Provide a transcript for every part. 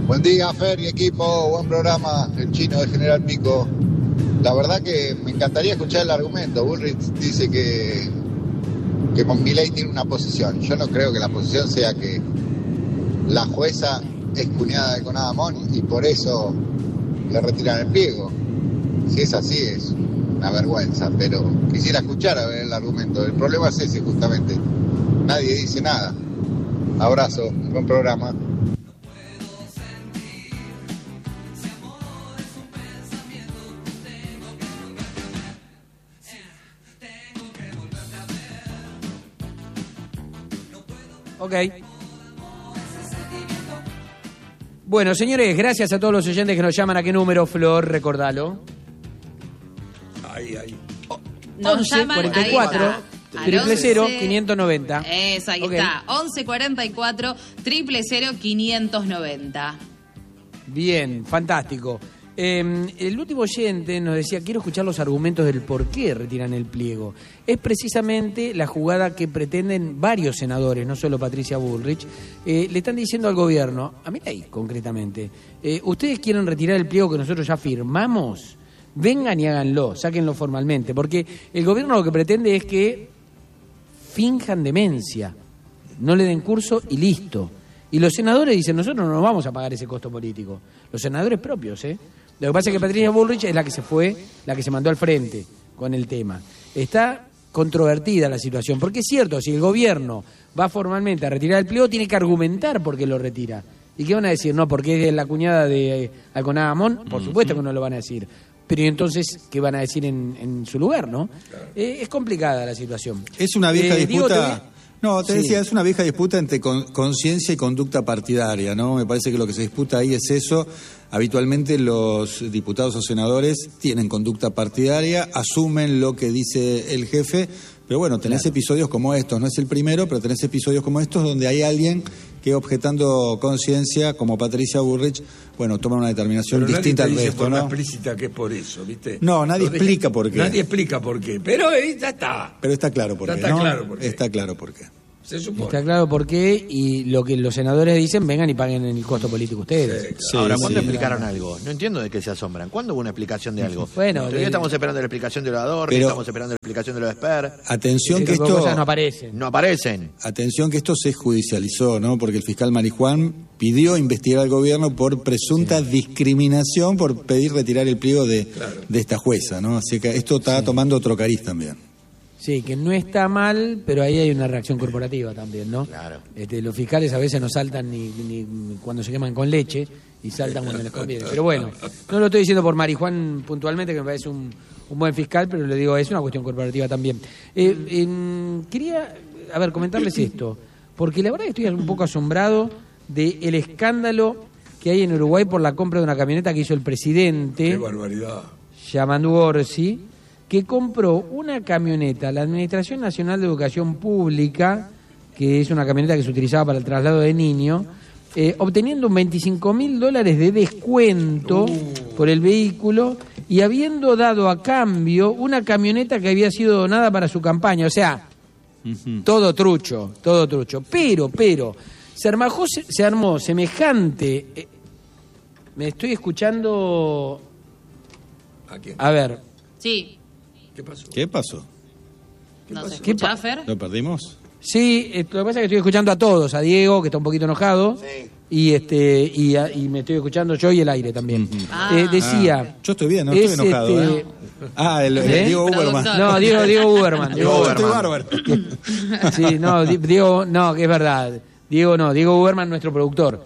Buen día, Fer y equipo, buen programa, el chino de General Pico. La verdad que me encantaría escuchar el argumento. Bullrich dice que Milei tiene una posición. Yo no creo que la posición sea que la jueza es cuñada de Conadamón y por eso le retiran el pliego. Si es así, es una vergüenza, pero quisiera escuchar a ver el argumento. El problema es ese, justamente. Nadie dice nada. Abrazo, buen programa. Ok. Bueno, señores, gracias a todos los oyentes que nos llaman. ¿A qué número, Flor? Recordalo. Ahí. 11 44 000 590. Eso, ahí está. 11 44 000 590. Bien, fantástico. El último oyente nos decía, quiero escuchar los argumentos del por qué retiran el pliego. Es precisamente la jugada que pretenden varios senadores, no solo Patricia Bullrich. Le están diciendo al gobierno, a Milei concretamente, ustedes quieren retirar el pliego que nosotros ya firmamos, vengan y háganlo, sáquenlo formalmente, porque el gobierno lo que pretende es que finjan demencia, no le den curso y listo. Y los senadores dicen, nosotros no nos vamos a pagar ese costo político. Los senadores propios, Lo que pasa es que Patricia Bullrich es la que se fue, la que se mandó al frente con el tema. Está controvertida la situación, porque es cierto, si el gobierno va formalmente a retirar el pliego, tiene que argumentar por qué lo retira. ¿Y qué van a decir? No, porque es la cuñada de Alconada Amón, por supuesto que no lo van a decir. Pero entonces, ¿qué van a decir en su lugar, no? Claro. Es complicada la situación. Es una vieja disputa... Diego, te decía, es una vieja disputa entre conciencia y conducta partidaria, ¿no? Me parece que lo que se disputa ahí es eso. Habitualmente los diputados o senadores tienen conducta partidaria, asumen lo que dice el jefe, pero bueno, tenés episodios como estos, no es el primero, pero tenés episodios como estos donde hay alguien que objetando conciencia, como Patricia Bullrich, bueno, toma una determinación pero distinta al resto, ¿no? ¿no? Explícita que es por eso, ¿viste? No, nadie explica por qué. Nadie explica por qué, pero ya está. Pero está claro por qué, Está ¿no? claro por qué. Está claro por qué. Se supone. Está claro por qué, y lo que los senadores dicen, vengan y paguen el costo político ustedes. Sí, ahora, ¿cuándo explicaron algo? No entiendo de qué se asombran. ¿Cuándo hubo una explicación de algo? Bueno, todavía estamos esperando la explicación de los Adorni, estamos esperando la explicación de los Esper. Atención que esto... cosas no aparecen. No aparecen. Atención que esto se judicializó, ¿no? Porque el fiscal Marijuán pidió investigar al gobierno por presunta discriminación por pedir retirar el pliego de esta jueza, ¿no? Así que esto está tomando otro cariz también. Sí, que no está mal, pero ahí hay una reacción corporativa también, ¿no? Claro. Los fiscales a veces no saltan ni cuando se queman con leche y saltan cuando les conviene. Pero bueno, no lo estoy diciendo por Marijuán puntualmente, que me parece un buen fiscal, pero le digo, es una cuestión corporativa también. Quería, comentarles esto, porque la verdad que estoy un poco asombrado del escándalo que hay en Uruguay por la compra de una camioneta que hizo el presidente. ¡Qué barbaridad! Yamandu Orsi, que compró una camioneta, la Administración Nacional de Educación Pública, que es una camioneta que se utilizaba para el traslado de niños, obteniendo $25.000 de descuento por el vehículo y habiendo dado a cambio una camioneta que había sido donada para su campaña. O sea, todo trucho. Pero, se armó semejante... ¿Me estoy escuchando? ¿A quién? A ver. Sí. ¿Qué pasó? ¿No se escucha, Fer? ¿Lo perdimos? Sí, lo que pasa es que estoy escuchando a todos, a Diego, que está un poquito enojado, y me estoy escuchando yo y el aire también. Decía... yo estoy bien, no estoy enojado. Diego Uberman. No, Diego Uberman. Yo estoy bárbaro. Sí, no, Diego, no, que es verdad. Diego Uberman, nuestro productor.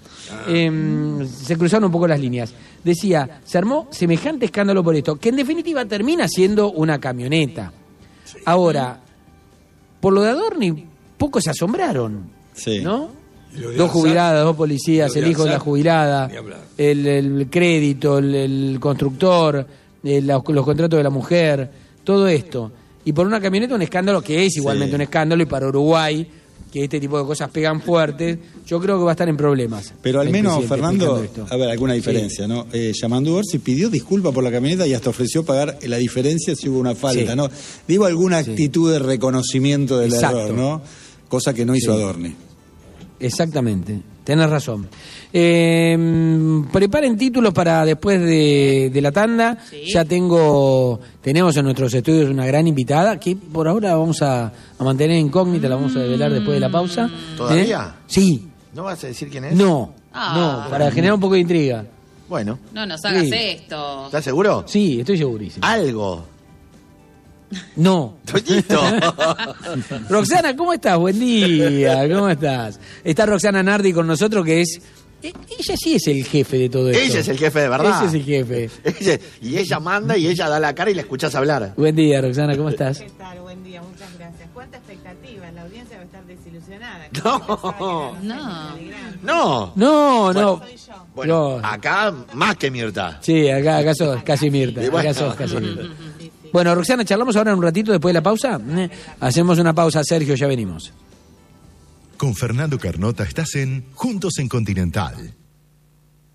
Se cruzaron un poco las líneas. Decía, se armó semejante escándalo por esto, que en definitiva termina siendo una camioneta. Sí. Ahora, por lo de Adorni, pocos se asombraron, ¿no? Dos jubiladas, dos policías, el hijo de la jubilada, el crédito, el constructor, los contratos de la mujer, todo esto. Y por una camioneta un escándalo que es igualmente un escándalo, y para Uruguay, que este tipo de cosas pegan fuertes, yo creo que va a estar en problemas. Pero al menos, Fernando, a ver, alguna diferencia, ¿no? Yamandu Orsi pidió disculpas por la camioneta y hasta ofreció pagar la diferencia si hubo una falta, ¿no? Digo, alguna actitud de reconocimiento del error, ¿no? Cosa que no hizo Adorni. Exactamente, tenés razón. Preparen títulos para después de la tanda. Sí. Ya tenemos en nuestros estudios una gran invitada que por ahora vamos a mantener incógnita, la vamos a develar después de la pausa. ¿Todavía? Sí. ¿No vas a decir quién es? No, Ah. no, para generar un poco de intriga. Bueno, No nos hagas Sí. esto. ¿estás seguro? Sí, estoy segurísimo. Algo. No. Toñito. Roxana, ¿cómo estás? Buen día, ¿cómo estás? Está Roxana Nardi con nosotros, que es... Ella sí es el jefe de todo esto. Ella es el jefe de verdad. Ella es el jefe. Y ella manda y ella da la cara y la escuchás hablar. Buen día, Roxana, ¿cómo estás? ¿Qué tal? Buen día, muchas gracias. ¿Cuánta expectativa? La audiencia va a estar desilusionada. No. No. No. No. Soy yo. Bueno, No. acá más que Mirta. Sí, acá sos casi Mirta. Y bueno. Acá sos casi Mirta. Bueno, Roxana, charlamos ahora un ratito después de la pausa. Hacemos una pausa, Sergio, ya venimos. Con Fernando Carnota estás en Juntos en Continental.